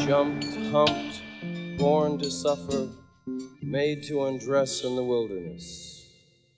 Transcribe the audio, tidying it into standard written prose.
jumped, humped, born to suffer, made to undress in the wilderness.